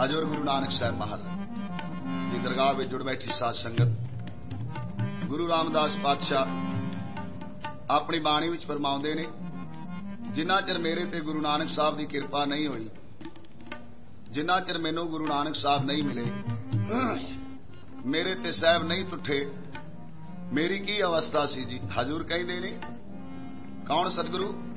हजूर गुरु नानक साहब महल की दरगाह में जुड़ बैठी साध संगत। गुरु रामदास पातशाह अपनी बाणी विच फरमाउंदे ने, जिन्ना चिर मेरे ते गुरु नानक साहब की किरपा नहीं हुई, जिन्ना चिर मैनू गुरु नानक साहब नहीं मिले, मेरे ते साहब नहीं टुठे, मेरी की अवस्था सी जी। हजूर कहते ने, कौन सतगुरु?